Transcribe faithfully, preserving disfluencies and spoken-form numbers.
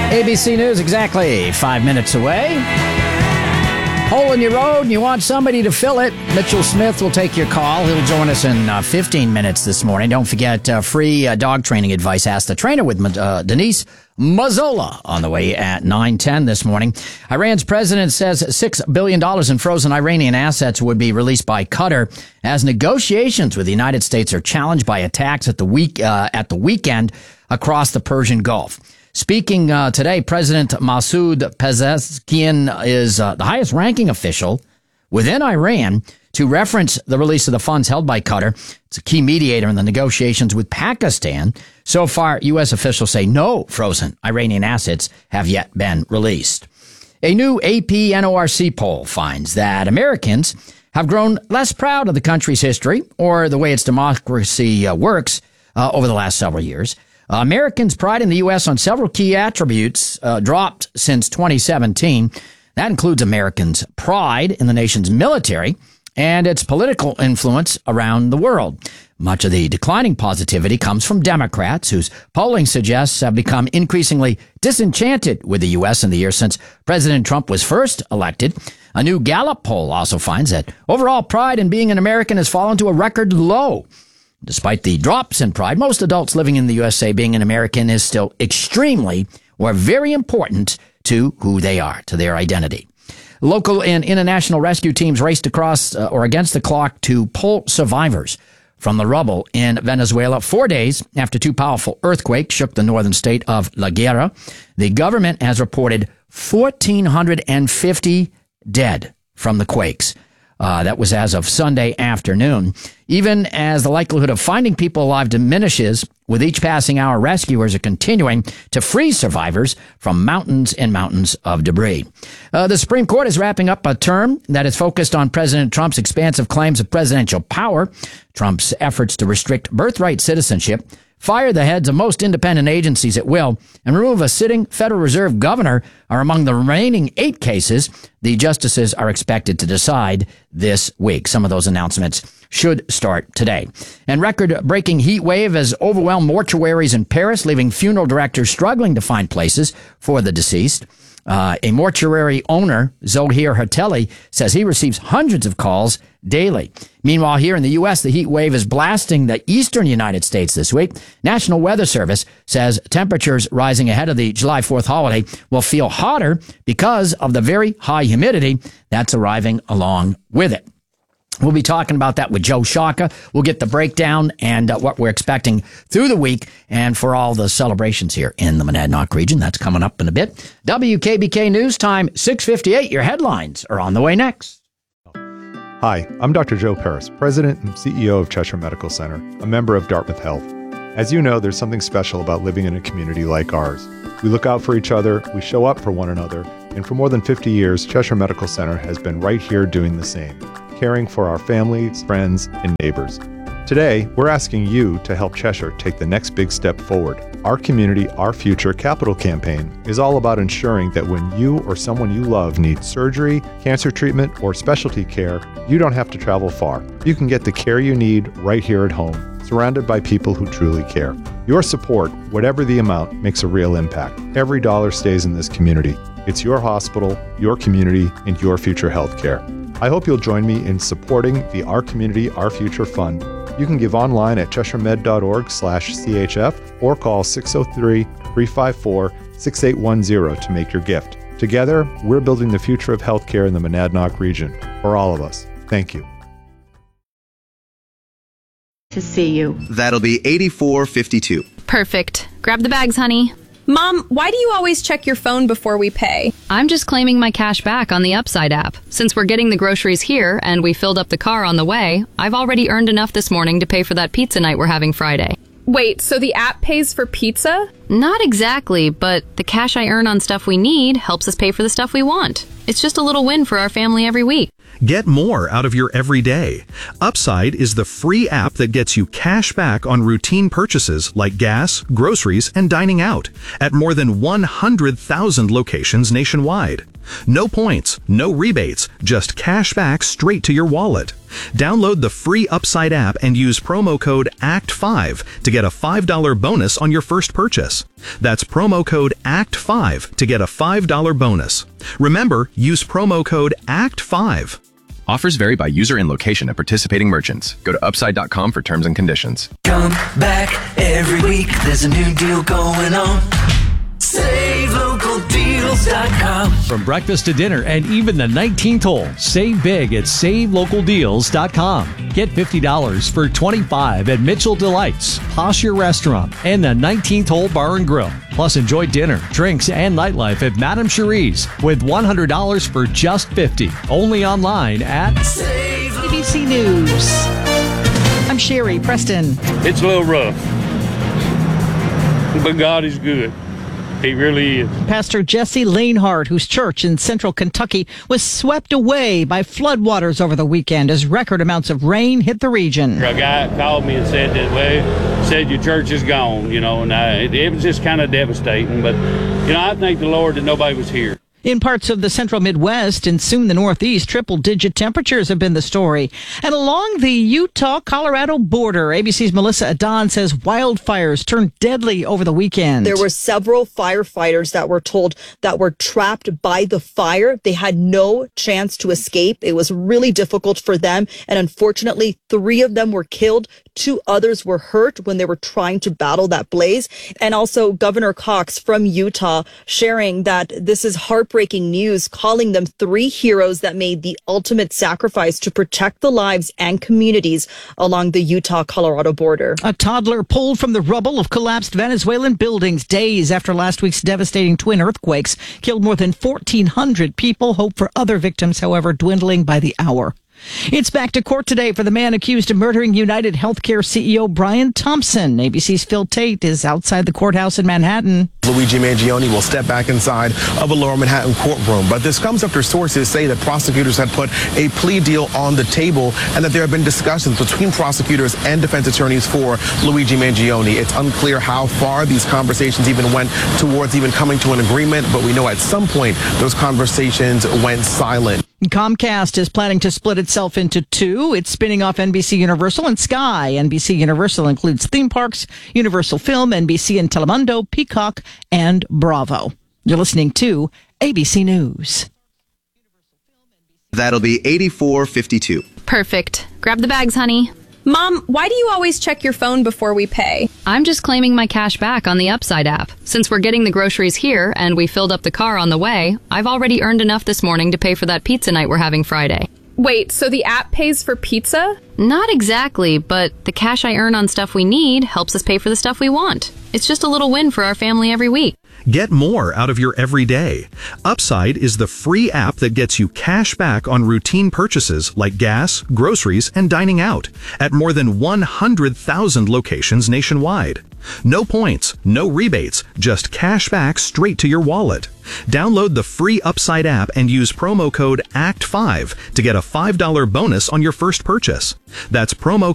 A B C News exactly five minutes away. Hole in your road and you want somebody to fill it. Mitchell Smith will take your call. He'll join us in uh, fifteen minutes this morning. Don't forget uh, free uh, dog training advice. Ask the trainer with uh, Denise Mazzola on the way at nine ten this morning. Iran's president says six billion dollars in frozen Iranian assets would be released by Qatar as negotiations with the United States are challenged by attacks at the week uh, at the weekend across the Persian Gulf. Speaking uh, today, President Masoud Pezeshkian is uh, the highest-ranking official within Iran to reference the release of the funds held by Qatar. It's a key mediator in the negotiations with Pakistan. So far, U S officials say no frozen Iranian assets have yet been released. A new A P N O R C poll finds that Americans have grown less proud of the country's history or the way its democracy uh, works uh, over the last several years. Uh, Americans' pride in the U S on several key attributes uh, dropped since twenty seventeen. That includes Americans' pride in the nation's military and its political influence around the world. Much of the declining positivity comes from Democrats, whose polling suggests have become increasingly disenchanted with the U S in the years since President Trump was first elected. A new Gallup poll also finds that overall pride in being an American has fallen to a record low. Despite the drops in pride, most adults living in the U S say being an American is still extremely or very important to who they are, to their identity. Local and international rescue teams raced across uh, or against the clock to pull survivors from the rubble in Venezuela four days after two powerful earthquakes shook the northern state of La Guera. The government has reported one thousand four hundred fifty dead from the quakes. Uh, that was as of Sunday afternoon. Even as the likelihood of finding people alive diminishes, with each passing hour, rescuers are continuing to free survivors from mountains and mountains of debris. Uh, the Supreme Court is wrapping up a term that is focused on President Trump's expansive claims of presidential power, Trump's efforts to restrict birthright citizenship, fire the heads of most independent agencies at will, and remove a sitting Federal Reserve governor are among the remaining eight cases the justices are expected to decide this week. Some of those announcements should start today. And record-breaking heat wave has overwhelmed mortuaries in Paris, leaving funeral directors struggling to find places for the deceased. Uh, a mortuary owner, Zohir Herteli, says he receives hundreds of calls daily. Meanwhile, here in the U S, the heat wave is blasting the eastern United States this week. National Weather Service says temperatures rising ahead of the July fourth holiday will feel hotter because of the very high humidity that's arriving along with it. We'll be talking about that with Joe Shaka. We'll get the breakdown and uh, what we're expecting through the week and for all the celebrations here in the Monadnock region. That's coming up in a bit. W K B K News Time, six fifty-eight. Your headlines are on the way next. Hi, I'm Doctor Joe Paris, President and C E O of Cheshire Medical Center, a member of Dartmouth Health. As you know, there's something special about living in a community like ours. We look out for each other, we show up for one another, and for more than fifty years, Cheshire Medical Center has been right here doing the same, caring for our families, friends, and neighbors. Today, we're asking you to help Cheshire take the next big step forward. Our Community, Our Future capital campaign is all about ensuring that when you or someone you love needs surgery, cancer treatment, or specialty care, you don't have to travel far. You can get the care you need right here at home, surrounded by people who truly care. Your support, whatever the amount, makes a real impact. Every dollar stays in this community. It's your hospital, your community, and your future health care. I hope you'll join me in supporting the Our Community, Our Future Fund. You can give online at cheshiremed.org slash CHF or call six oh three, three five four, six eight one zero to make your gift. Together, we're building the future of healthcare in the Monadnock region. For all of us, thank you. To see you. That'll be eighty-four fifty-two. Perfect. Grab the bags, honey. Mom, why do you always check your phone before we pay? I'm just claiming my cash back on the Upside app. Since we're getting the groceries here and we filled up the car on the way, I've already earned enough this morning to pay for that pizza night we're having Friday. Wait, so the app pays for pizza? Not exactly, but the cash I earn on stuff we need helps us pay for the stuff we want. It's just a little win for our family every week. Get more out of your everyday. Upside is the free app that gets you cash back on routine purchases like gas, groceries, and dining out at more than one hundred thousand locations nationwide. No points, no rebates, just cash back straight to your wallet. Download the free Upside app and use promo code A C T five to get a five dollars bonus on your first purchase. That's promo code A C T five to get a five dollars bonus. Remember, use promo code A C T five. Offers vary by user and location at participating merchants. Go to upside dot com for terms and conditions. Come back every week. There's a new deal going on. save local deals dot com. From breakfast to dinner and even the nineteenth hole, save big at save local deals dot com. Get fifty dollars for twenty-five dollars at Mitchell Delights, Posture Restaurant, and the nineteenth Hole Bar and Grill. Plus, enjoy dinner, drinks, and nightlife at Madame Cherie's with one hundred dollars for just fifty dollars. Only online at A B C News. I'm Sherry Preston. It's a little rough, but God is good. He really is. Pastor Jesse Lanehart, whose church in central Kentucky was swept away by floodwaters over the weekend as record amounts of rain hit the region. A guy called me and said that, well, said your church is gone, you know, and I, it, it was just kind of devastating. But, you know, I thank the Lord that nobody was here. In parts of the central Midwest and soon the Northeast, triple-digit temperatures have been the story. And along the Utah-Colorado border, A B C's Melissa Adon says wildfires turned deadly over the weekend. There were several firefighters that were told that were trapped by the fire. They had no chance to escape. It was really difficult for them. And unfortunately, three of them were killed. Two others were hurt when they were trying to battle that blaze. And also Governor Cox from Utah sharing that this is heartbreaking news, calling them three heroes that made the ultimate sacrifice to protect the lives and communities along the Utah-Colorado border. A toddler pulled from the rubble of collapsed Venezuelan buildings days after last week's devastating twin earthquakes killed more than fourteen hundred people. Hope for other victims, however, dwindling by the hour. It's back to court today for the man accused of murdering United Healthcare C E O Brian Thompson. A B C's Phil Tate is outside the courthouse in Manhattan. Luigi Mangione will step back inside of a lower Manhattan courtroom. But this comes after sources say that prosecutors had put a plea deal on the table and that there have been discussions between prosecutors and defense attorneys for Luigi Mangione. It's unclear how far these conversations even went towards even coming to an agreement, but we know at some point those conversations went silent. Comcast is planning to split itself into two. It's spinning off N B C Universal and Sky. N B C Universal includes theme parks, Universal Film, N B C and Telemundo, Peacock, and Bravo. You're listening to A B C News. That'll be eighty-four fifty-two. Perfect. Grab the bags, honey. Mom, why do you always check your phone before we pay? I'm just claiming my cash back on the Upside app. Since we're getting the groceries here and we filled up the car on the way, I've already earned enough this morning to pay for that pizza night we're having Friday. Wait, so the app pays for pizza? Not exactly, but the cash I earn on stuff we need helps us pay for the stuff we want. It's just a little win for our family every week. Get more out of your everyday. Upside is the free app that gets you cash back on routine purchases like gas, groceries, and dining out at more than one hundred thousand locations nationwide. No points, no rebates, just cash back straight to your wallet. Download the free Upside app and use promo code A C T five to get a five dollars bonus on your first purchase. That's promo